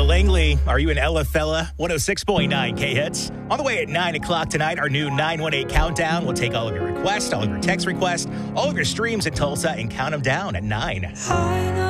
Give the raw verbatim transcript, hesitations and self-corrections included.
Hello, Langley. Are you an Ella fella? one oh six point nine K-Hits. On the way at nine o'clock tonight, our new nine one eight countdown. We'll take all of your requests, all of your text requests, all of your streams in Tulsa, and count them down at nine.